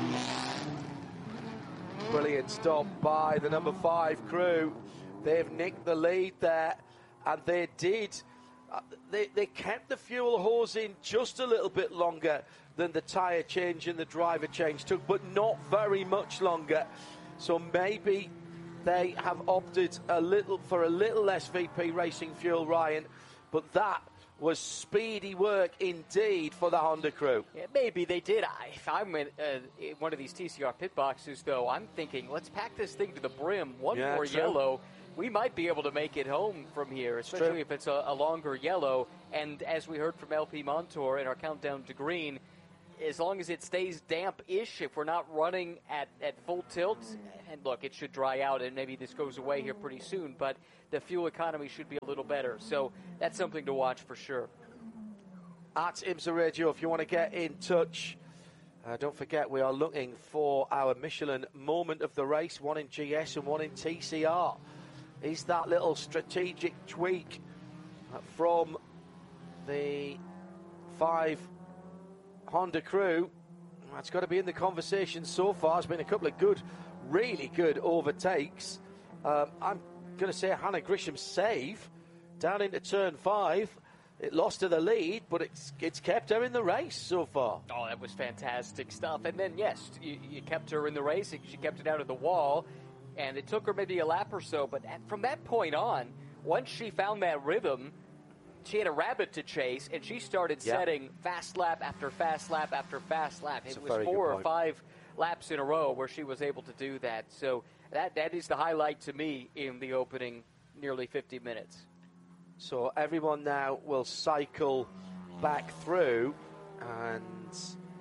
Brilliant stop by the number 5 crew. They've nicked the lead there, and they did. They kept the fuel hose in just a little bit longer than the tyre change and the driver change took, but not very much longer. So maybe they have opted for a little less VP Racing fuel, Ryan. But that was speedy work indeed for the Honda crew. Yeah, maybe they did. If I'm in one of these TCR pit boxes, though, I'm thinking, let's pack this thing to the brim. One more yellow. We might be able to make it home from here, especially if it's a longer yellow. And as we heard from LP Montour in our countdown to green, as long as it stays damp-ish, if we're not running at full tilt, and look, it should dry out, and maybe this goes away here pretty soon, but the fuel economy should be a little better. So that's something to watch for sure. At IMSA Radio, if you want to get in touch, don't forget we are looking for our Michelin moment of the race, one in GS and one in TCR. Is that little strategic tweak from the 5 Honda crew? That's got to be in the conversation so far. There's been a couple of good, really good overtakes. I'm going to say Hannah Grisham's save down into turn 5. It lost her the lead, but it's kept her in the race so far. Oh, that was fantastic stuff. And then, yes, you kept her in the race. She kept it out of the wall. And it took her maybe a lap or so, but from that point on, once she found that rhythm, she had a rabbit to chase, and she started setting fast lap after fast lap after fast lap. It was 4 or 5 laps in a row where she was able to do that. So that is the highlight to me in the opening nearly 50 minutes. So everyone now will cycle back through, and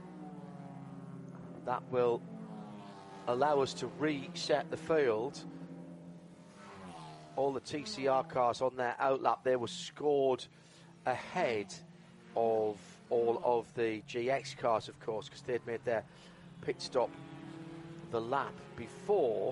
that will allow us to reset the field. All the TCR cars on their outlap, they were scored ahead of all of the GX cars, of course, because they'd made their pit stop the lap before.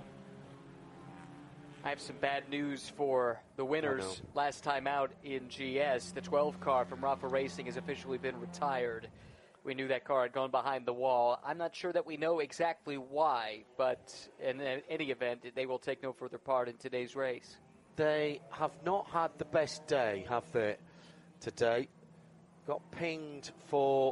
I have some bad news for the winners. Last time out in GS, the 12 car from Rafa Racing has officially been retired. We knew that car had gone behind the wall. I'm not sure that we know exactly why, but in any event, they will take no further part in today's race. They have not had the best day, have they, today? Got pinged for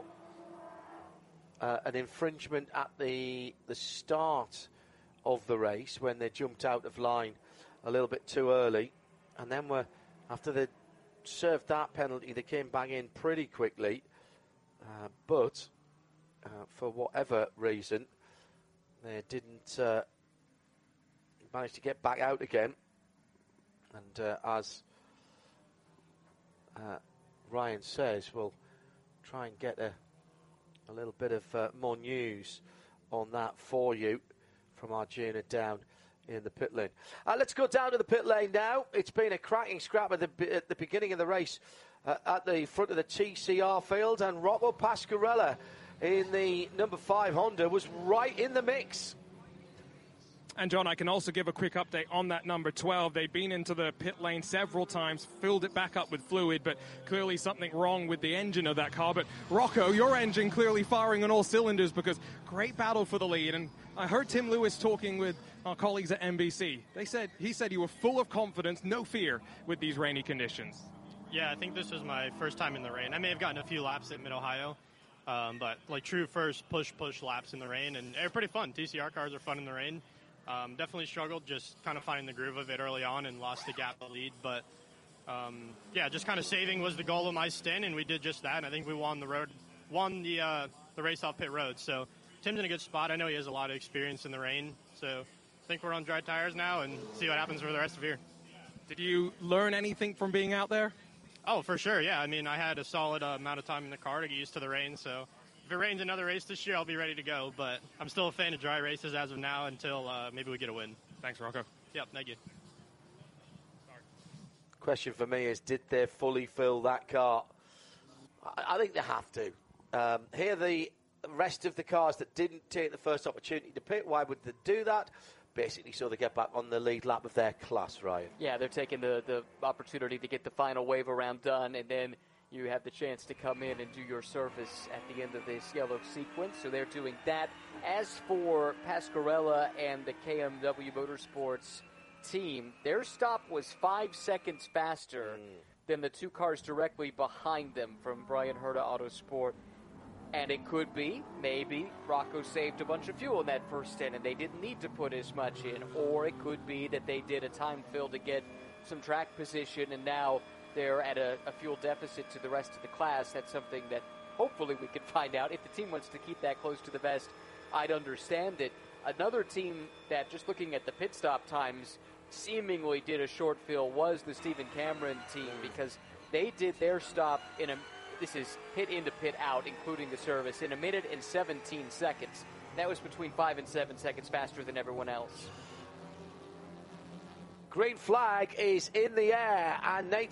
an infringement at the start of the race when they jumped out of line a little bit too early. And then after they served that penalty, they came back in pretty quickly. But for whatever reason, they didn't manage to get back out again. And as Ryan says, we'll try and get a little bit of more news on that for you from Arjuna down in the pit lane. Let's go down to the pit lane now. It's been a cracking scrap at the beginning of the race. At the front of the TCR field, and Rocco Pasquarella in the number 5 Honda was right in the mix. And John, I can also give a quick update on that number 12. They've been into the pit lane several times, filled it back up with fluid, but clearly something wrong with the engine of that car. But Rocco, your engine clearly firing on all cylinders, because great battle for the lead. And I heard Tim Lewis talking with our colleagues at NBC. He said you were full of confidence, no fear with these rainy conditions. Yeah, I think this was my first time in the rain. I may have gotten a few laps at Mid-Ohio, but like true first push laps in the rain, and they're pretty fun. TCR cars are fun in the rain. Definitely struggled just kind of finding the groove of it early on and lost the gap of lead. But, yeah, just kind of saving was the goal of my stint, and we did just that. And I think we won the race off pit road. So Tim's in a good spot. I know he has a lot of experience in the rain. So I think we're on dry tires now and see what happens for the rest of the year. Did you learn anything from being out there? Oh, for sure, yeah. I mean, I had a solid amount of time in the car to get used to the rain, so if it rains another race this year, I'll be ready to go. But I'm still a fan of dry races as of now until maybe we get a win. Thanks, Rocco. Yep, thank you. Question for me is, did they fully fill that car? I think they have to. Here, the rest of the cars that didn't take the first opportunity to pit, why would they do that? Basically so they get back on the lead lap of their class, Ryan. Yeah, they're taking the opportunity to get the final wave around done, and then you have the chance to come in and do your service at the end of this yellow sequence. So they're doing that. As for Pasquarella and the KMW Motorsports team, their stop was 5 seconds faster than the 2 cars directly behind them from Brian Herta Autosport. And it could be, maybe, Rocco saved a bunch of fuel in that first stint and they didn't need to put as much in. Or it could be that they did a time fill to get some track position, and now they're at a fuel deficit to the rest of the class. That's something that hopefully we can find out. If the team wants to keep that close to the vest, I'd understand it. Another team that, just looking at the pit stop times, seemingly did a short fill was the Stephen Cameron team, because they did their stop this is pit into pit out, including the service, in 1 minute and 17 seconds. That was between 5 and 7 seconds faster than everyone else. Green flag is in the air, and Nate